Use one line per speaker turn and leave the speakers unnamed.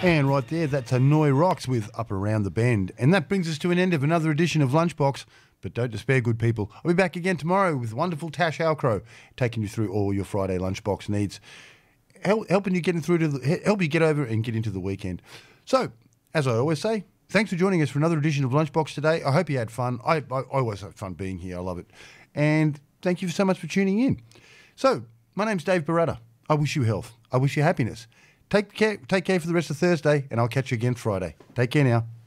And right there, that's Hanoi Rocks with Up Around the Bend. And that brings us to an end of another edition of Lunchbox. But don't despair, good people. I'll be back again tomorrow with wonderful Tash Alcrow, taking you through all your Friday lunchbox needs, helping you help you get over and get into the weekend. So, as I always say, thanks for joining us for another edition of Lunchbox today. I hope you had fun. I always have fun being here. I love it. And thank you so much for tuning in. So, my name's Dave Barata. I wish you health. I wish you happiness. Take care for the rest of Thursday, and I'll catch you again Friday. Take care now.